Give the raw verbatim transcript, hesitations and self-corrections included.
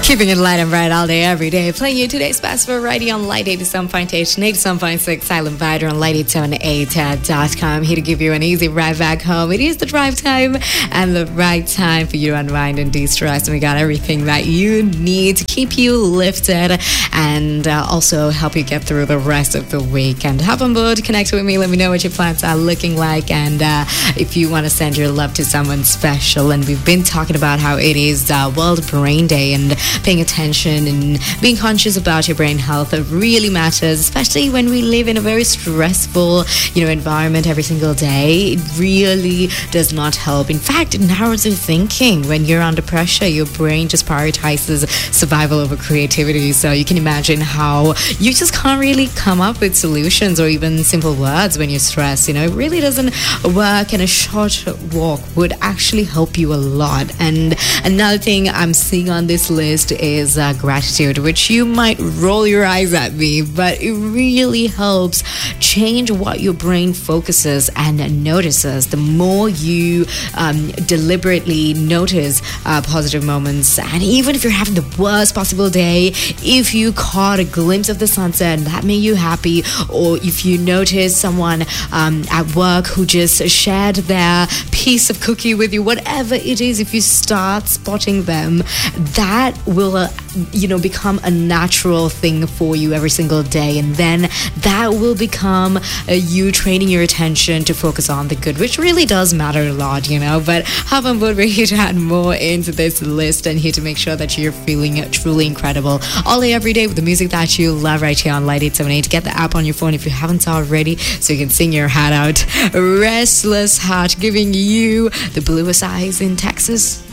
Keeping it light and bright all day, every day. Playing you today's best variety on Light eighty-seven point eight, eighty-seven point six, Silent Vider on Light eight seven eight dot com. Here to give you an easy ride back home. It is the drive time and the right time for you to unwind and de-stress. And we got everything that you need to keep you lifted and uh, also help you get through the rest of the week. And hop on board, connect with me, let me know what your plans are looking like. And uh, if you want to send your love to someone special. And we've been talking about how it is uh, World Brain Day, and paying attention and being conscious about your brain health really matters, especially when we live in a very stressful, you know, environment every single day. It really does not help. In fact, it narrows your thinking. When you're under pressure, your brain just prioritizes survival over creativity. So you can imagine how you just can't really come up with solutions or even simple words when you're stressed. You know, it really doesn't work, and a short walk would actually help you a lot. And another thing I'm seeing on this list is uh, gratitude, which you might roll your eyes at me, but it really helps change what your brain focuses and notices. The more you um, deliberately notice uh, positive moments, and even if you're having the worst possible day, if you caught a glimpse of the sunset and that made you happy, or if you notice someone um, at work who just shared their piece of cookie with you, whatever it is, if you start spotting them, that will uh, you know become a natural thing for you every single day, and then that will become uh, you training your attention to focus on the good, which really does matter a lot, you know. But hop on board, we're here to add more into this list and here to make sure that you're feeling truly incredible all day every day with the music that you love right here on Light eight seven eight. Get the app on your phone if you haven't already, so you can sing your heart out. Restless Heart, giving you the bluest eyes in Texas.